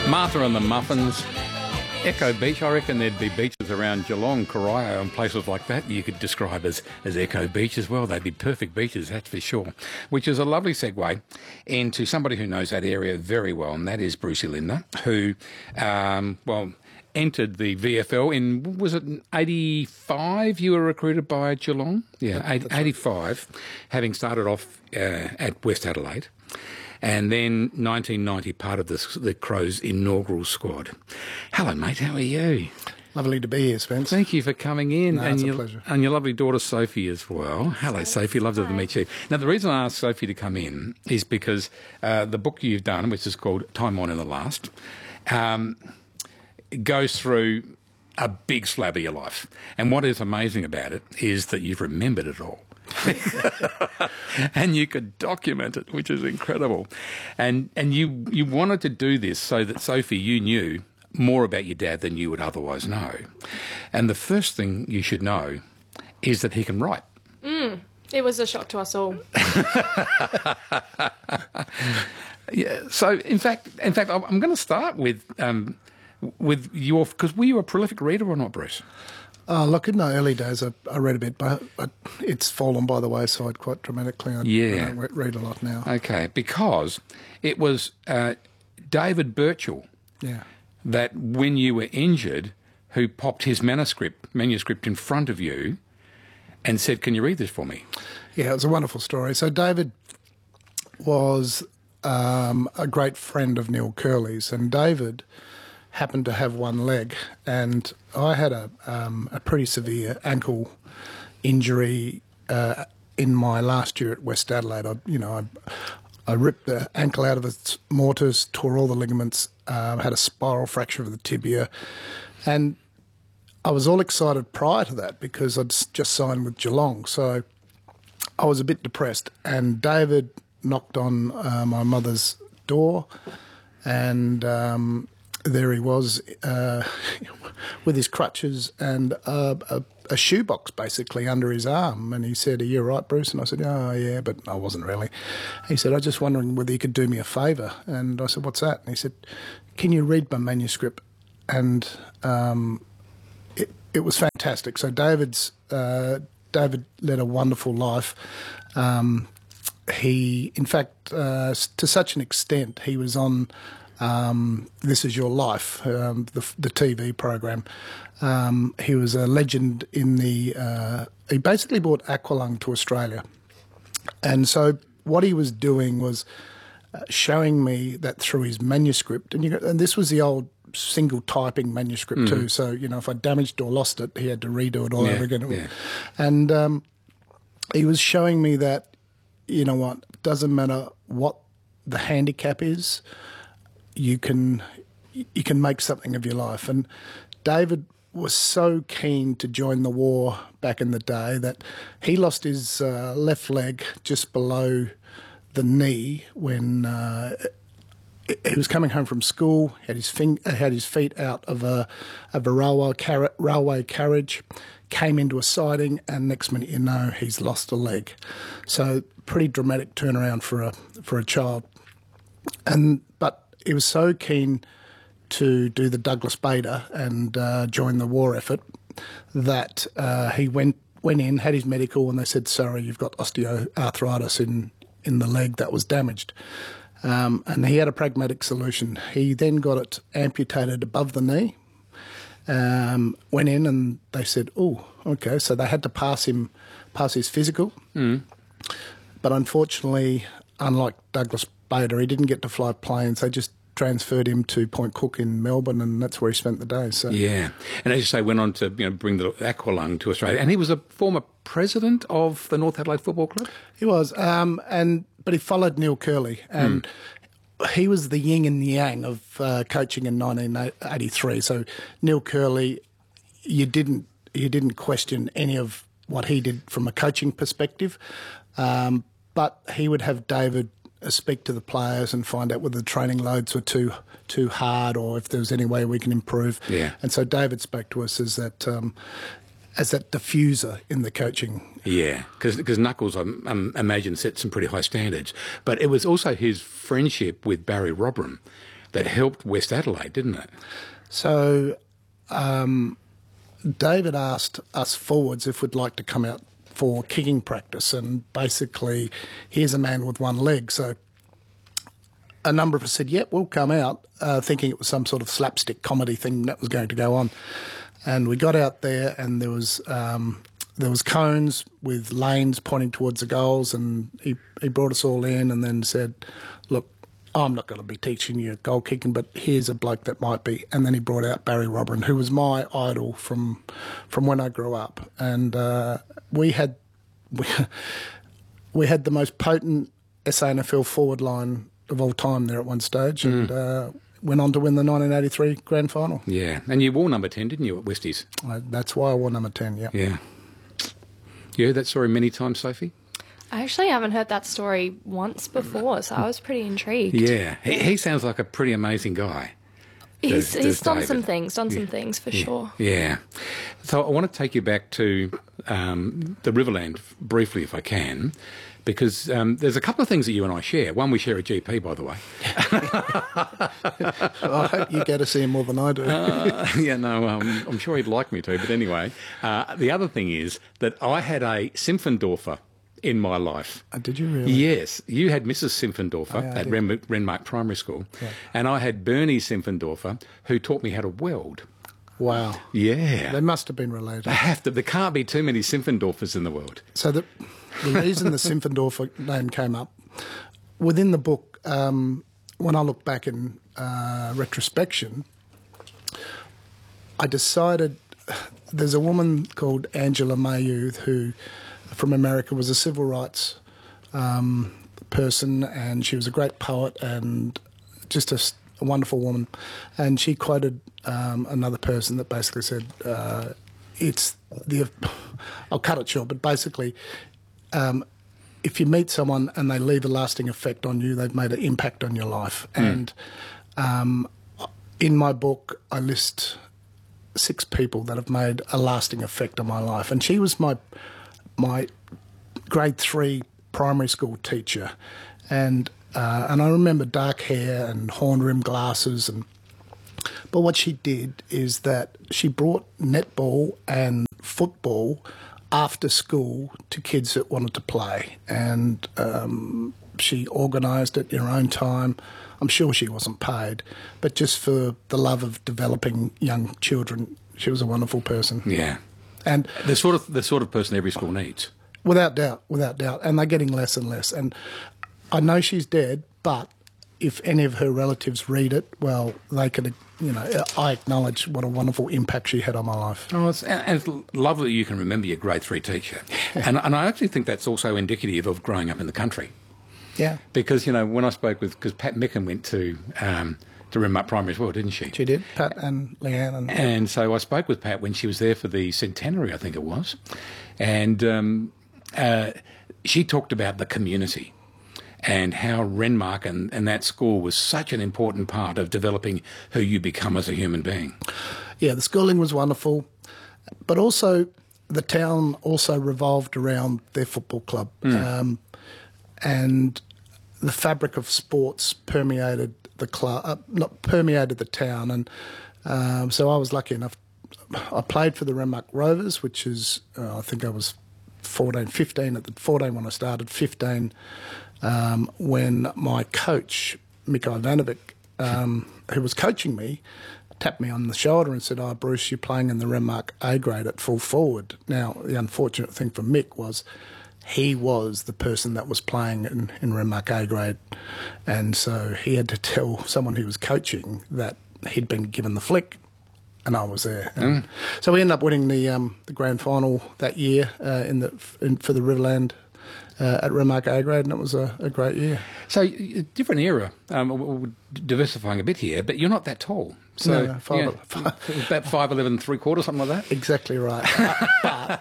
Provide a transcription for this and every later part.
Martha and the Muffins. Echo Beach, I reckon there'd be beaches around Geelong, Corio and places like that you could describe as Echo Beach as well. They'd be perfect beaches, that's for sure. Which is a lovely segue into somebody who knows that area very well, and that is Brucey Lindner, who, entered the VFL in, was it 85 you were recruited by Geelong? Yeah, 85, having started off at West Adelaide. And then 1990, part of the Crows' inaugural squad. Hello, mate. How are you? Lovely to be here, Spence. Thank you for coming in. No, it's a pleasure. And your lovely daughter, Sophie, as well. Hello, Sophie. Lovely to meet you. Now, the reason I asked Sophie to come in is because the book you've done, which is called Time On in the Last, goes through a big slab of your life. And what is amazing about it is that you've remembered it all. And you could document it, which is incredible. And you wanted to do this so that, Sophie, you knew more about your dad than you would otherwise know. And the first thing you should know is that he can write. It was a shock to us all. Yeah. So, in fact, I'm going to start with your, because were you a prolific reader or not, Bruce? Look, in the early days, I read a bit, but it's fallen by the wayside quite dramatically. I don't read a lot now. Okay, because it was David Birchall that, when you were injured, who popped his manuscript in front of you and said, "Can you read this for me?" Yeah, it was a wonderful story. So David was a great friend of Neil Curley's, and David happened to have one leg, and I had a pretty severe ankle injury in my last year at West Adelaide. I ripped the ankle out of its mortise, tore all the ligaments, had a spiral fracture of the tibia, and I was all excited prior to that because I'd just signed with Geelong, so I was a bit depressed. And David knocked on my mother's door, and there he was with his crutches and a shoebox basically under his arm. And he said, "Are you all right, Bruce?" And I said, "Oh, yeah," but I wasn't really. He said, "I was just wondering whether you could do me a favour." And I said, "What's that?" And he said, "Can you read my manuscript?" And it was fantastic. So David led a wonderful life. He, in fact, to such an extent, he was on This Is Your Life, the TV program. He was a legend in he basically brought Aqualung to Australia. And so what he was doing was showing me that through his manuscript, and this was the old single typing manuscript too, so, if I damaged or lost it, he had to redo it all over again. Yeah. And he was showing me that, it doesn't matter what the handicap is, you can make something of your life. And David was so keen to join the war back in the day that he lost his left leg just below the knee when he was coming home from school. Had his feet out of a railway carriage, came into a siding, and next minute you know he's lost a leg. So pretty dramatic turnaround for a child. But he was so keen to do the Douglas Bader and join the war effort that he went in, had his medical, and they said, "Sorry, you've got osteoarthritis in the leg that was damaged." And he had a pragmatic solution. He then got it amputated above the knee, went in, and they said, "Oh, okay." So they had to pass his physical. But unfortunately, unlike Douglas Bader, he didn't get to fly planes. They just transferred him to Point Cook in Melbourne, and that's where he spent the day. So yeah, and as you say, went on to bring the Aqualung to Australia, and he was a former president of the North Adelaide Football Club. He was, but he followed Neil Curley, and he was the yin and yang of coaching in 1983. So Neil Curley, you didn't question any of what he did from a coaching perspective, but he would have David speak to the players and find out whether the training loads were too hard or if there was any way we can improve. Yeah. And so David spoke to us as that diffuser in the coaching. Yeah, because Knuckles, I imagine, set some pretty high standards. But it was also his friendship with Barry Robram that helped West Adelaide, didn't it? So David asked us forwards if we'd like to come out for kicking practice, and basically here's a man with one leg. So a number of us said, yep, we'll come out, thinking it was some sort of slapstick comedy thing that was going to go on. And we got out there, and there was cones with lanes pointing towards the goals, and he brought us all in and then said, look, I'm not going to be teaching you goal kicking, but here's a bloke that might be. And then he brought out Barry Robran, who was my idol from when I grew up. And we had the most potent SANFL forward line of all time there at one stage, and went on to win the 1983 grand final. Yeah, and you wore number 10, didn't you, at Westies? That's why I wore number 10, yeah. Yeah. You heard that story many times, Sophie? I actually haven't heard that story once before, so I was pretty intrigued. Yeah, he sounds like a pretty amazing guy. He's done David. some things for sure. Yeah. So I want to take you back to the Riverland briefly, if I can, because there's a couple of things that you and I share. One, we share a GP, by the way. I hope you get to see him more than I do. I'm sure he'd like me to. But anyway, the other thing is that I had a Simpfendorfer in my life. Did you really? Yes. You had Mrs. Simpfendorfer at Renmark Primary School, and I had Bernie Simpfendorfer, who taught me how to weld. Wow. Yeah. They must have been related. They have to. There can't be too many Simpfendorfers in the world. So the reason the Simpfendorfer name came up, within the book, when I look back in retrospection, I decided there's a woman called Angela Mayu who, from America, was a civil rights person, and she was a great poet and just a wonderful woman. And she quoted another person that basically said, I'll cut it short, but basically, if you meet someone and they leave a lasting effect on you, they've made an impact on your life. And in my book, I list 6 people that have made a lasting effect on my life. And she was my grade 3 primary school teacher, and I remember dark hair and horn-rimmed glasses. But what she did is that she brought netball and football after school to kids that wanted to play, and she organised it in her own time. I'm sure she wasn't paid, but just for the love of developing young children, she was a wonderful person. Yeah. And the sort of person every school needs. Without doubt. And they're getting less and less. And I know she's dead, but if any of her relatives read it, well, they could, I acknowledge what a wonderful impact she had on my life. Oh, it's lovely that you can remember your grade 3 teacher. and I actually think that's also indicative of growing up in the country. Yeah. Because, when I spoke because Pat Mickham went to Renmark Primary as well, didn't she? She did, Pat and Leanne. And so I spoke with Pat when she was there for the centenary, I think it was. And she talked about the community and how Renmark and that school was such an important part of developing who you become as a human being. Yeah, the schooling was wonderful, but also the town also revolved around their football club. And the fabric of sports permeated the club, permeated the town. And so I was lucky enough. I played for the Renmark Rovers, which is, I think I was 15 at the 14 when I started, 15 when my coach, Mick Ivanovic, who was coaching me, tapped me on the shoulder and said, Bruce, you're playing in the Renmark A grade at full forward. Now, the unfortunate thing for Mick was he was the person that was playing in Renmark A grade, and so he had to tell someone he was coaching that he'd been given the flick, and I was there. So we ended up winning the grand final that year for the Riverland at Renmark A grade, and it was a great year. So, different era, diversifying a bit here, but you're not that tall. So, no, about 5'11", 3/4", something like that? Exactly right. But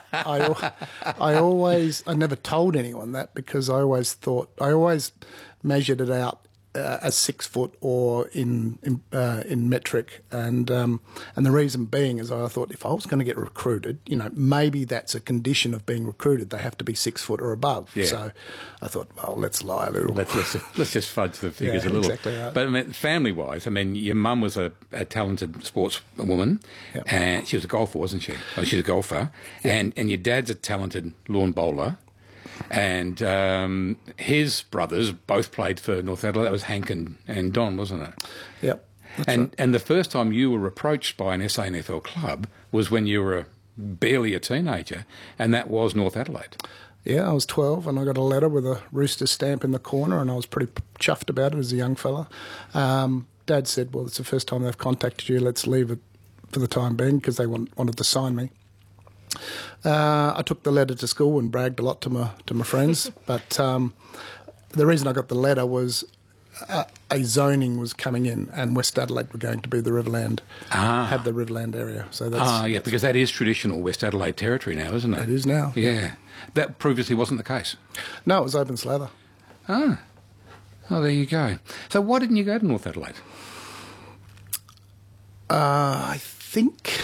I never told anyone that, because I always measured it out as 6 foot or in metric, and the reason being is I thought if I was going to get recruited, maybe that's a condition of being recruited. They have to be 6 foot or above. Yeah. So I thought, well, let's lie a little. Let's just fudge the figures a little. Exactly right. But I mean, family-wise, your mum was a talented sportswoman, and she was a golfer, wasn't she? Oh, she's a golfer, and your dad's a talented lawn bowler. And his brothers both played for North Adelaide. That was Hank and Don, wasn't it? Yep. And the first time you were approached by an SANFL club was when you were barely a teenager, and that was North Adelaide. Yeah, I was 12 and I got a letter with a rooster stamp in the corner, and I was pretty chuffed about it as a young fella. Dad said, well, it's the first time they've contacted you. Let's leave it for the time being, because they wanted to sign me. I took the letter to school and bragged a lot to my friends, but the reason I got the letter was a zoning was coming in, and West Adelaide were going to be the Riverland, have the Riverland area. So that's because that is traditional West Adelaide territory now, isn't it? It is now. Yeah, that previously wasn't the case. No, it was open slather. Oh, there you go. So why didn't you go to North Adelaide? I think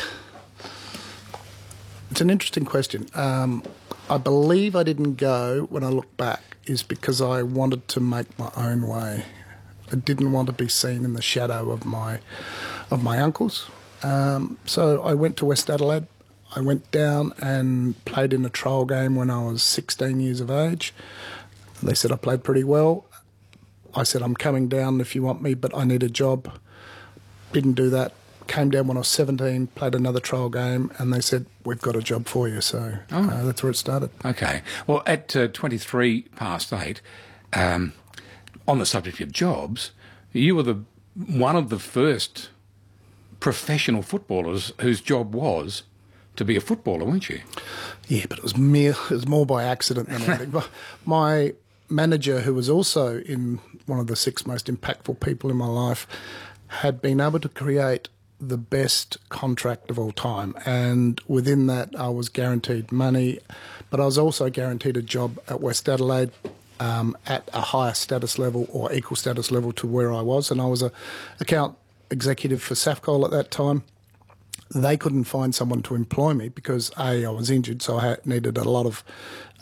it's an interesting question. I believe I didn't go, when I look back, is because I wanted to make my own way. I didn't want to be seen in the shadow of my uncles. So I went to West Adelaide. I went down and played in a trial game when I was 16 years of age. They said I played pretty well. I said, I'm coming down if you want me, but I need a job. Didn't do that. Came down when I was 17, played another trial game, and they said, we've got a job for you. So that's where it started. Okay. Well, at 23 past 8, on the subject of jobs, you were one of the first professional footballers whose job was to be a footballer, weren't you? Yeah, but it was more by accident than anything. My manager, who was also in one of the 6 most impactful people in my life, had been able to create the best contract of all time, and within that I was guaranteed money, but I was also guaranteed a job at West Adelaide at a higher status level or equal status level to where I was, and I was a account executive for Safcol at that time. They couldn't find someone to employ me because I was injured, so I needed a lot of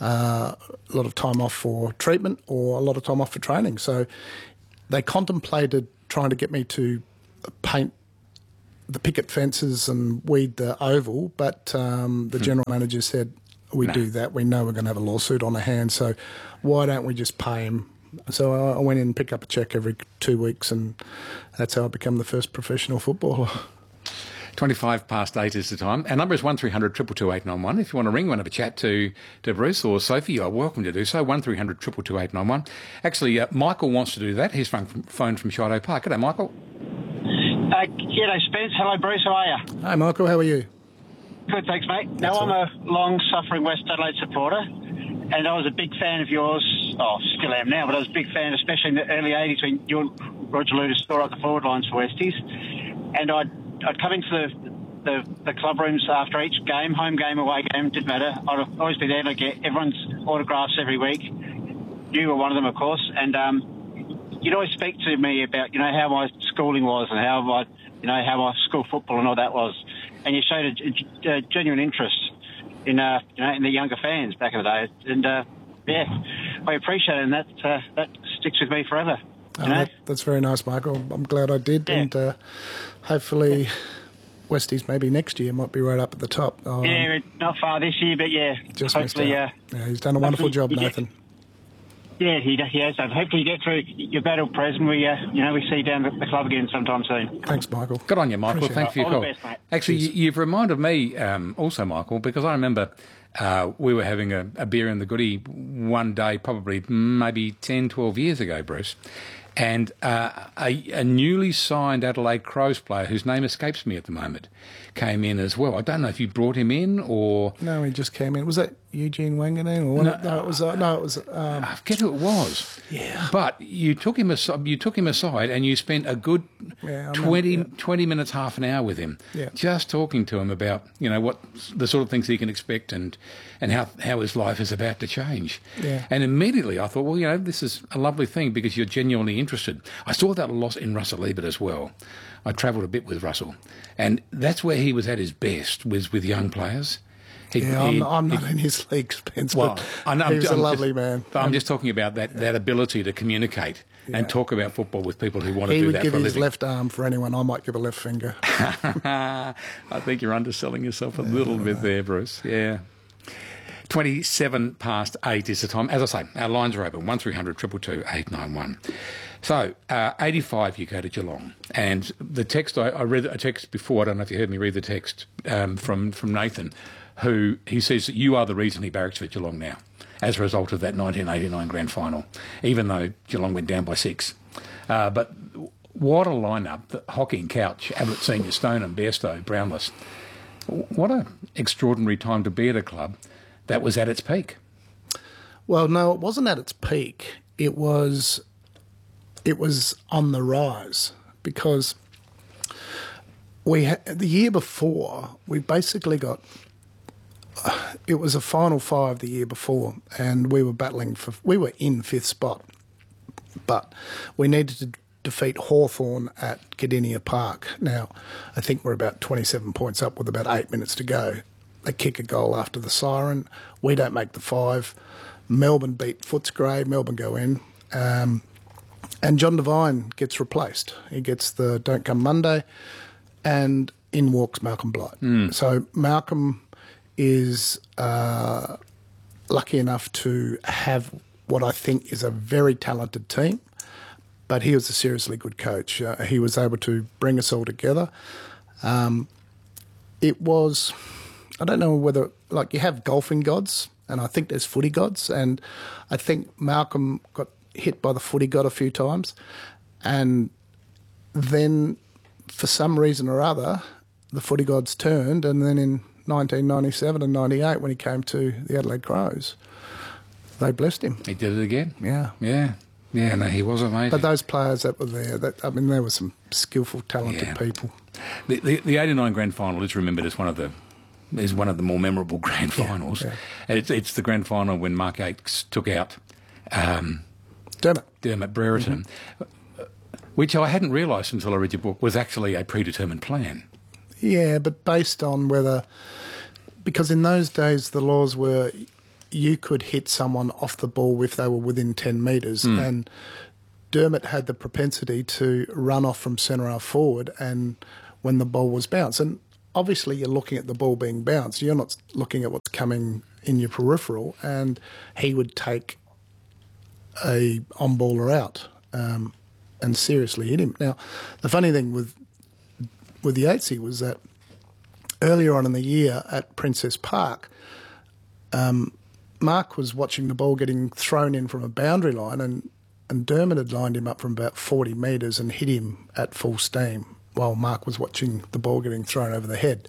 time off for treatment or a lot of time off for training. So they contemplated trying to get me to paint the picket fences and weed the oval, but the general manager said, we do that, we know we're going to have a lawsuit on our hands, so why don't we just pay him? So I went in and picked up a cheque every 2 weeks, and that's how I became the first professional footballer. 25 past 8 is the time. Our number is 1300 222 891. If you want to ring, want to have a chat to Bruce or Sophie, you're welcome to do so. 1300 222 891. Actually, Michael wants to do that. He's phoned from Shido Park. G'day, Michael. G'day, Spence. Hello, Bruce. How are you? Hi, Michael. How are you? Good, thanks, mate. Now, I'm a long-suffering West Adelaide supporter, and I was a big fan of yours. Oh, still am now, but I was a big fan, especially in the early 80s when you and Roger Luda scored up the forward lines for Westies. And I'd come into the club rooms after each game, home game, away game, didn't matter. I'd always be there to get everyone's autographs every week. You were one of them, of course, and you'd always speak to me about, how my schooling was and how my school football and all that was. And you showed a genuine interest in the younger fans back in the day. And, I appreciate it, and that sticks with me forever. That's very nice, Michael. I'm glad I did. Yeah. And hopefully Westies maybe next year might be right up at the top. Not far this year, but just hopefully. Yeah, he's done a wonderful job, Nathan. Yeah, he has. So hopefully you get through your battle, Pres, and we see you down at the club again sometime soon. Thanks, Michael. Good on you, Michael. Thanks for your call. All the best, mate. Actually, you've reminded me also, Michael, because I remember we were having a beer in the Goodie one day, probably maybe 10, 12 years ago, Bruce, and a newly signed Adelaide Crows player, whose name escapes me at the moment, came in as well. I don't know if you brought him in or... No, he just came in. Was that Eugene Wanganeen? Or it was. I forget who it was. Yeah. But you took him aside and you spent a good 20 minutes, half an hour with him, just talking to him about, what the sort of things he can expect and how his life is about to change. Yeah. And immediately I thought, well, this is a lovely thing because you're genuinely interested. I saw that a lot in Russell Ebert as well. I travelled a bit with Russell, and that's where he was at his best, was with young players. I'm not in his league, Spence, but he's a lovely man. I'm just talking about that ability to communicate and talk about football with people who want to do that for a living. He would give his left arm for anyone. I might give a left finger. I think you're underselling yourself a little bit there, Bruce. Yeah. 27 past 8 is the time. As I say, our lines are open, 1300 222 891. So, 85 you go to Geelong. And the text, I read a text before, I don't know if you heard me read the text from Nathan, who he says that you are the reason he barracks for Geelong now, as a result of that 1989 grand final, even though Geelong went down by 6. But what a lineup, Hocking, Couch, Ablett Senior, Stone and Bairstow, Brownless. What an extraordinary time to be at a club that was at its peak. Well, no, it wasn't at its peak. It was on the rise because the year before, we basically got... it was a final 5 the year before, and we were we were in 5th spot, but we needed to defeat Hawthorn at Gardenia Park. Now, I think we're about 27 points up with about 8 minutes to go. They kick a goal after the siren. We don't make the 5. Melbourne beat Footscray. Melbourne go in. And John Devine gets replaced. He gets the Don't Come Monday, and in walks Malcolm Blight. So Malcolm is lucky enough to have what I think is a very talented team, but he was a seriously good coach. He was able to bring us all together. It was, I don't know whether, like, you have golfing gods, and I think there's footy gods, and I think Malcolm got hit by the footy god a few times, and then for some reason or other, the footy gods turned, and then in 1997 and 98, when he came to the Adelaide Crows, they blessed him. He did it again. Yeah. No, he was amazing. But those players that were there, there were some skillful, talented people. The 89 grand final is remembered as one of the more memorable grand finals. Yeah. And it's the grand final when Mark Yates took out Dermot Brereton, which I hadn't realised until I read your book was actually a predetermined plan. Yeah, but based on because in those days the laws were you could hit someone off the ball if they were within 10 metres, and Dermot had the propensity to run off from centre half forward and when the ball was bounced. And obviously you're looking at the ball being bounced, you're not looking at what's coming in your peripheral, and he would take a on-baller out and seriously hit him. Now, the funny thing with Yatesy was that earlier on in the year at Princess Park, Mark was watching the ball getting thrown in from a boundary line, and Dermot had lined him up from about 40 metres and hit him at full steam while Mark was watching the ball getting thrown over the head.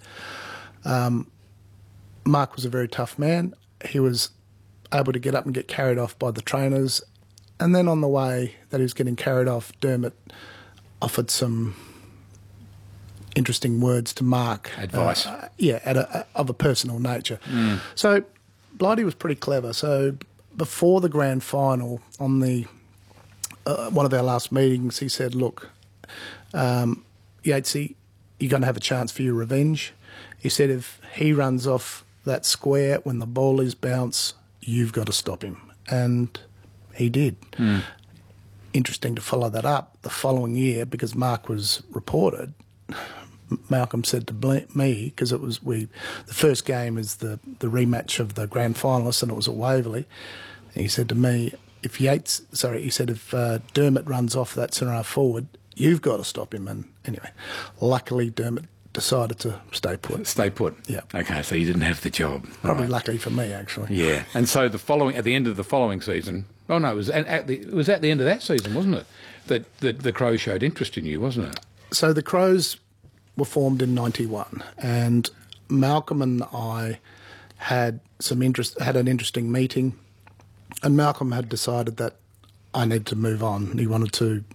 Mark was a very tough man. He was able to get up and get carried off by the trainers, and then on the way that he was getting carried off, Dermot offered some interesting words to Mark. Advice. Of a personal nature. So Blighty was pretty clever. So before the grand final, on the one of our last meetings, he said, look, Yatesy, you're going to have a chance for your revenge. He said if he runs off that square when the ball is bounced, you've got to stop him. And he did. Interesting to follow that up the following year, because Mark was reported. Malcolm said to me, because it was the first game is the rematch of the grand finalists, and it was at Waverley. And he said to me, if Dermot runs off that centre half forward, you've got to stop him. And anyway, luckily Dermot decided to stay put. Stay put. Yeah. Okay, so you didn't have the job. Probably lucky for me, actually. Yeah. And so at the end of the following season, it was at the end of that season, wasn't it, that the Crows showed interest in you, wasn't it? So the Crows were formed in 91, and Malcolm and I had an interesting meeting, and Malcolm had decided that I need to move on. He wanted to.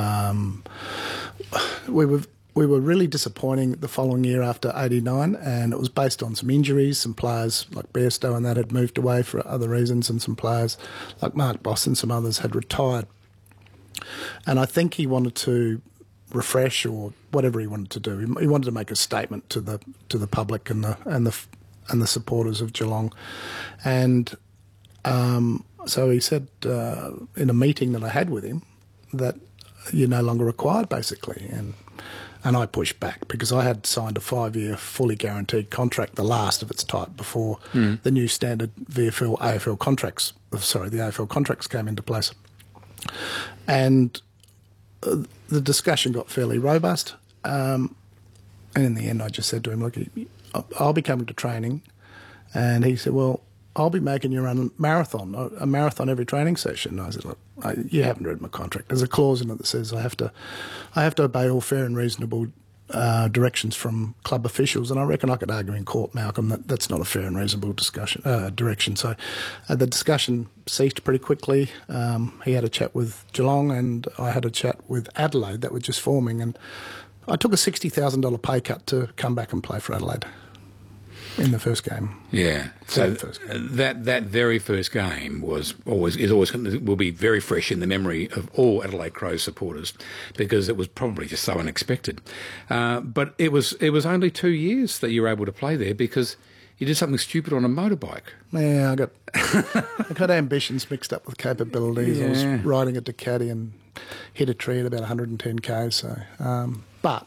We were really disappointing the following year after '89, and it was based on some injuries. Some players like Bairstow and that had moved away for other reasons, and some players like Mark Boss and some others had retired. And I think he wanted to refresh or whatever he wanted to do. He wanted to make a statement to the public and the supporters of Geelong, and so he said in a meeting that I had with him that you're no longer required, basically, and I pushed back because I had signed a 5-year fully guaranteed contract, the last of its type, before the new standard AFL contracts. Sorry, the AFL contracts came into place, and the discussion got fairly robust. And in the end, I just said to him, "Look, I'll be coming to training," and he said, "Well, I'll be making you run a marathon every training session." And I said, "Look, you haven't read my contract. There's a clause in it that says I have to obey all fair and reasonable directions from club officials." And I reckon I could argue in court, Malcolm, that that's not a fair and reasonable direction. So the discussion ceased pretty quickly. He had a chat with Geelong, and I had a chat with Adelaide that were just forming, and I took a $60,000 pay cut to come back and play for Adelaide in the first game. Yeah, so that very first game will be very fresh in the memory of all Adelaide Crows supporters because it was probably just so unexpected. But it was only 2 years that you were able to play there because you did something stupid on a motorbike. Yeah, I got ambitions mixed up with capabilities. Yeah. I was riding a Ducati and hit a tree at about 110 k's. So, but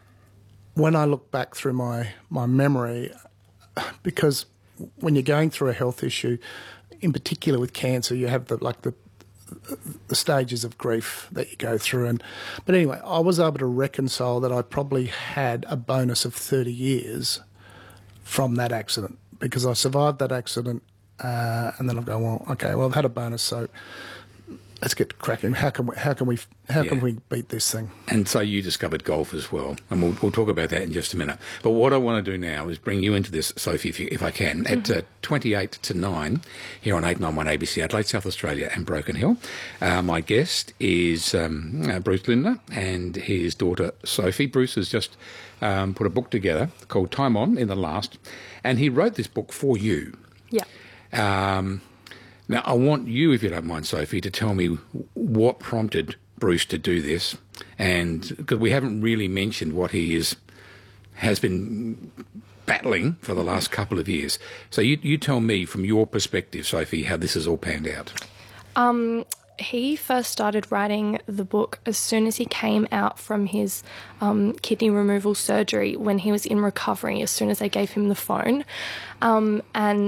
when I look back through my memory, because when you're going through a health issue, in particular with cancer, you have the stages of grief that you go through. But anyway, I was able to reconcile that I probably had a bonus of 30 years from that accident because I survived that accident, and then I go, well, okay, well I've had a bonus, so let's get cracking. How can we beat this thing? And so you discovered golf as well, and we'll talk about that in just a minute. But what I want to do now is bring you into this, Sophie, if I can, at 28 to 9 here on 891 ABC Adelaide, South Australia and Broken Hill. My guest is Bruce Lindner and his daughter Sophie. Bruce has just put a book together called Time On in the Last, and he wrote this book for you. Yeah. Now, I want you, if you don't mind, Sophie, to tell me what prompted Bruce to do this, and because we haven't really mentioned what he has been battling for the last couple of years. So you tell me from your perspective, Sophie, how this has all panned out. He first started writing the book as soon as he came out from his kidney removal surgery when he was in recovery, as soon as they gave him the phone. And